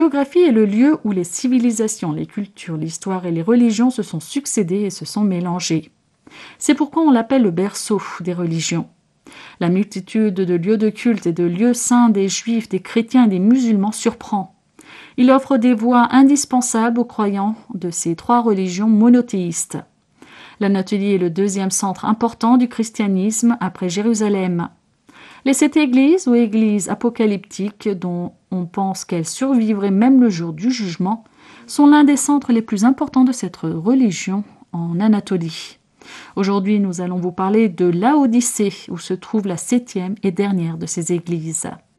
géographie est le lieu où les civilisations, les cultures, l'histoire et les religions se sont succédées et se sont mélangées. C'est pourquoi on l'appelle le berceau des religions. La multitude de lieux de culte et de lieux saints des juifs, des chrétiens et des musulmans surprend. Il offre des voies indispensables aux croyants de ces trois religions monothéistes. L'Anatolie est le deuxième centre important du christianisme après Jérusalem. Les sept églises ou églises apocalyptiques, dont on pense qu'elles survivraient même le jour du jugement, sont l'un des centres les plus importants de cette religion en Anatolie. Aujourd'hui, nous allons vous parler de Laodicée, où se trouve la septième et dernière de ces églises.